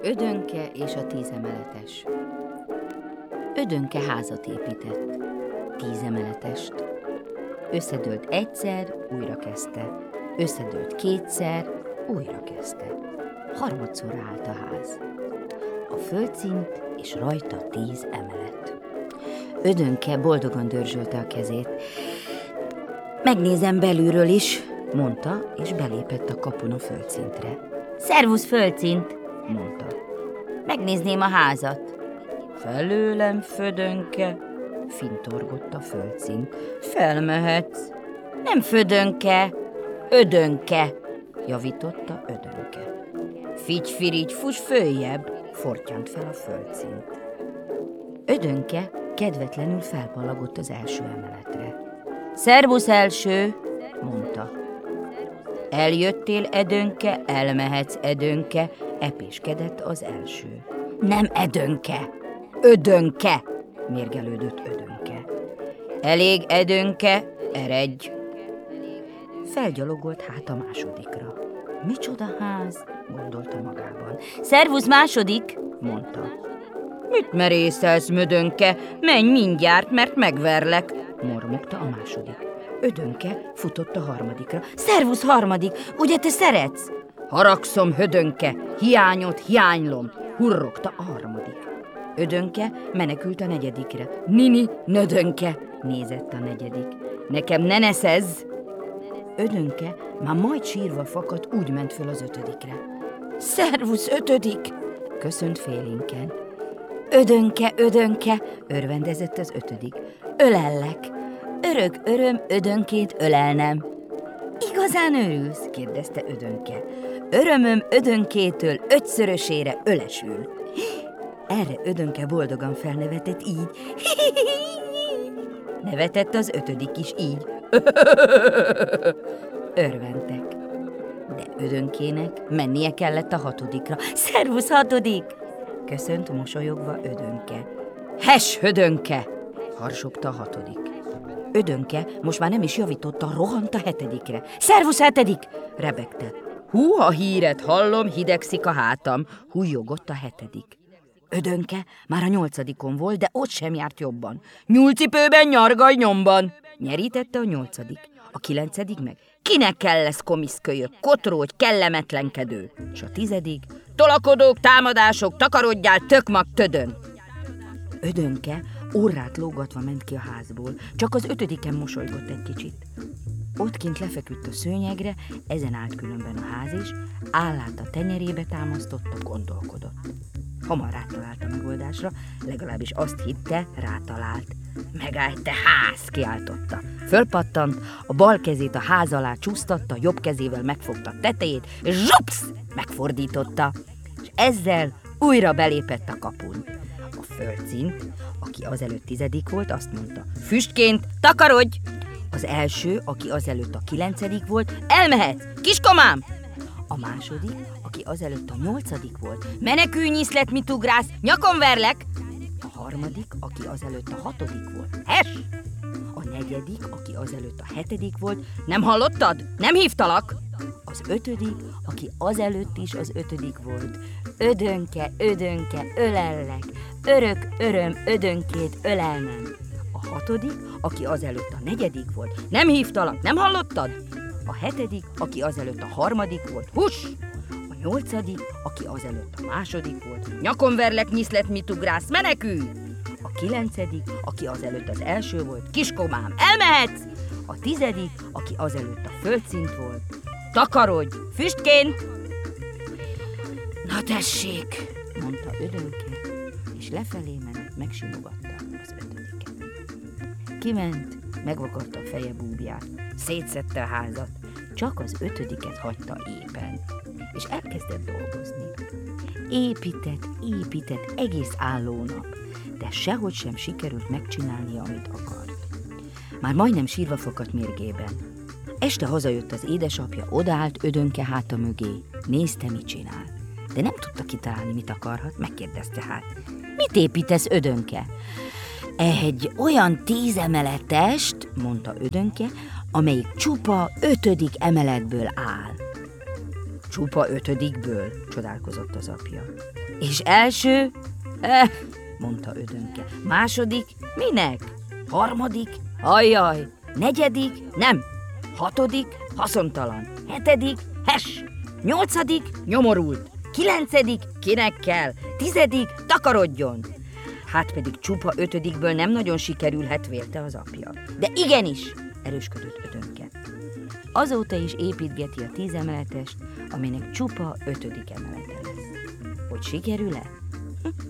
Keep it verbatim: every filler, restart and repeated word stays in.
Ödönke és a tízemeletes. Ödönke házat épített, tízemeletest. Összedőlt egyszer, újra kezdte. Összedőlt kétszer, újra kezdte. Harmadszor állt a ház. A földszint és rajta tíz emelet. Ödönke boldogan dörzsölte a kezét. Megnézem belülről is, mondta, és belépett a kapun a földszintre. Szervusz, földszint, mondta. Megnézném a házat. Felőlem, Födönke, fintorgott a földszint. Felmehetsz. Nem Födönke, Ödönke, javította Ödönke. Figy-firigy, fuss följebb, fortyant fel a földszint. Ödönke kedvetlenül felpallagott az első emeletre. Szervusz, első, mondta. Eljöttél, Edönke, elmehetsz, Edönke, epéskedett az első. Nem Edönke, Ödönke, mérgelődött Ödönke. Elég, Edönke, eredj. Felgyalogolt hát a másodikra. Micsoda ház, gondolta magában. Szervusz, második, mondta. Mit merészelsz, Mödönke? Menj mindjárt, mert megverlek, mormogta a második. Ödönke futott a harmadikra. Szervusz, harmadik, ugye te szeretsz? Haragszom, Hödönke, hiányot hiánylom, hurrogta a harmadik. Ödönke menekült a negyedikre. Nini, Nödönke, nézett a negyedik. Nekem ne neszezz! Ödönke már majd sírva fakadt, úgy ment föl az ötödikre. Szervusz, ötödik! Köszönt félénken. Ödönke, Ödönke, örvendezett az ötödik. Ölellek. Örök öröm Ödönkét ölelnem. Igazán örülsz? Kérdezte Ödönke. Örömöm Ödönkétől ötszörösére ölesül. Erre Ödönke boldogan felnevetett így. Nevetett az ötödik is így. Örventek. De Ödönkének mennie kellett a hatodikra. Szervusz, hatodik! Köszönt mosolyogva Ödönke. Hes, Ödönke! Harsogta a hatodik. Ödönke most már nem is javította, rohant a hetedikre. Szervusz, hetedik! Rebegte. Hú, a híret hallom, hidegszik a hátam, hújjogott a hetedik. Ödönke már a nyolcadikon volt, de ott sem járt jobban. Nyúlcipőben, nyargalj nyomban! Nyerítette a nyolcadik. A kilencedik meg. Kinek kell lesz, komiszkölyök, kotrógy, kellemetlenkedő? És a tizedik. Tolakodók, támadások, takarodjál, tökmag, tödön! Ödönke orrát lógatva ment ki a házból, csak az ötödiken mosolygott egy kicsit. Ott kint lefeküdt a szőnyegre, ezen állt különben a ház is, állát a tenyerébe támasztotta, gondolkodott. Hamar rátalált a megoldásra, legalábbis azt hitte, rátalált. Megállj, te ház, kiáltotta. Fölpattant, a bal kezét a ház alá csúsztatta, a jobb kezével megfogta a tetejét, és zsupsz, megfordította, és ezzel újra belépett a kapun. A földszint, aki azelőtt tizedik volt, azt mondta, füstként takarodj! Az első, aki azelőtt a kilencedik volt, elmehetsz, kiskomám! A második, aki azelőtt a nyolcadik volt, menekülj, nyiszlet, mit ugrász, nyakon verlek! A harmadik, aki azelőtt a hatodik volt, hes! A negyedik, aki azelőtt a hetedik volt, nem hallottad? Nem hívtalak! Az ötödik, aki azelőtt is az ötödik volt, Ödönke, Ödönke, ölellek, örök öröm Ödönkét ölelnem. A hatodik, aki azelőtt a negyedik volt, nem hívtalak, nem hallottad? A hetedik, aki azelőtt a harmadik volt, huss! A nyolcadik, aki azelőtt a második volt, nyakon verlek, nyiszlet, mit ugrász, menekülj! A kilencedik, aki azelőtt az első volt, kiskomám, elmehetsz! A tizedik, aki azelőtt a földszint volt, takarodj, füstként! Na tessék, mondta Ödönke, és lefelé ment, megsimogatta az ötödiket. Kiment, megvakarta a feje búbját, szétszedte a házat, csak az ötödiket hagyta épen, és elkezdett dolgozni. Épített, épített egész állónap, de sehogy sem sikerült megcsinálnia, amit akart. Már majdnem sírva fakadt mérgében. Este hazajött az édesapja, odaállt Ödönke háta mögé, nézte, mit csinál. De nem tudta kitalálni, mit akarhat, megkérdezte hát. Mit építesz, Ödönke? Egy olyan tízemeletest, mondta Ödönke, amelyik csupa ötödik emeletből áll. Csupa ötödikből, csodálkozott az apja. És első? Eh, mondta Ödönke. Második? Minek? Harmadik? Ajjaj! Negyedik? Nem! Hatodik? Haszontalan! Hetedik? Hes! Nyolcadik? Nyomorult! Kilencedik? Kinek kell? Tizedik? Takarodjon! Hát pedig csupa ötödikből nem nagyon sikerülhet, vélte az apja. De igenis! Erősködött Ödönke. Azóta is építgeti a tíz emeletest, aminek csupa ötödik emelete lesz. Hogy sikerül-e?